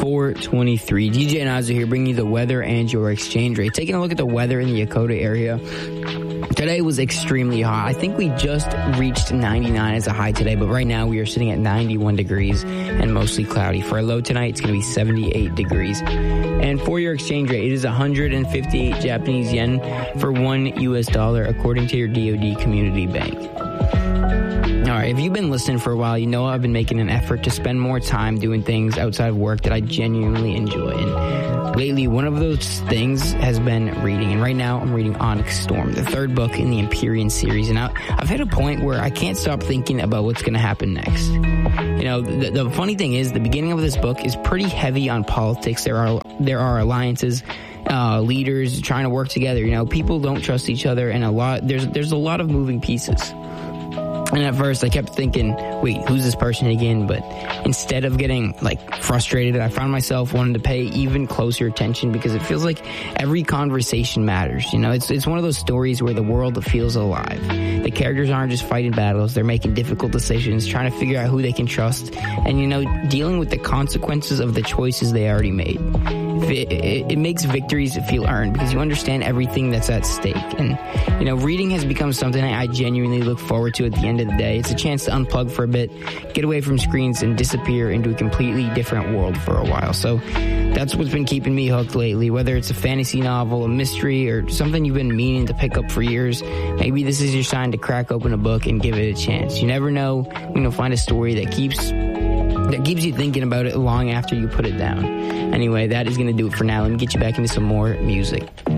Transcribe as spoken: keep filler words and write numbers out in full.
four twenty-three. D J Nazo here, bringing you the weather and your exchange rate. Taking a look at the weather in the Yokota area. Today was extremely hot. I think we just reached ninety-nine as a high today, but right now we are sitting at ninety-one degrees and mostly cloudy. For a low tonight, it's going to be seventy-eight degrees. And for your exchange rate, it is one hundred fifty-eight Japanese yen for one U S dollar, according to your D O D Community Bank. All right, if you've been listening for a while, you know I've been making an effort to spend more time doing things outside of work that I genuinely enjoy. And lately, one of those things has been reading. And right now, I'm reading Onyx Storm, the third book in the Empyrean series. And I, I've hit a point where I can't stop thinking about what's going to happen next. You know, the, the funny thing is, the beginning of this book is pretty heavy on politics. There are there are alliances. Uh, leaders trying to work together. You know, people don't trust each other, and a lot there's there's a lot of moving pieces. And at first, I kept thinking, wait, who's this person again? But instead of getting, like, frustrated, I found myself wanting to pay even closer attention because it feels like every conversation matters. You know, it's it's one of those stories where the world feels alive. The characters aren't just fighting battles. They're making difficult decisions, trying to figure out who they can trust, and, you know, dealing with the consequences of the choices they already made. It, it, it makes victories feel earned because you understand everything that's at stake. And, you know, reading has become something I genuinely look forward to at the end of the day. It's a chance to unplug for a bit, get away from screens, and disappear into a completely different world for a while. So that's what's been keeping me hooked lately, whether it's a fantasy novel, a mystery, or something you've been meaning to pick up for years. Maybe this is your sign to crack open a book and give it a chance. You never know, you know, find a story that keeps that keeps you thinking about it long after you put it down. Anyway, that is going to do it for now. Let me get you back into some more music.